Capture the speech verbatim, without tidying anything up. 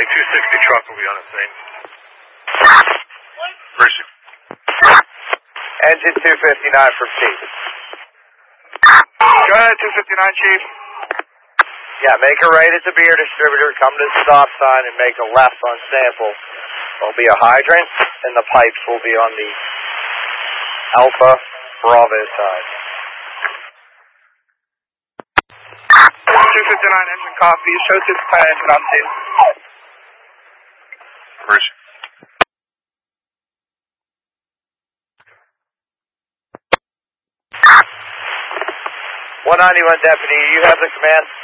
Lake two sixty truck will be on the scene. Mercy. Engine two fifty-nine from Chief. Go ahead, two fifty-nine, Chief. Yeah, make a right at the beer distributor, come to the stop sign, and make a left on Sample. There'll be a hydrant, and the pipes will be on the Alpha Bravo side. two fifty-nine engine copy. Show six ten engine on scene. Mercy. one ninety-one deputy, you have the command.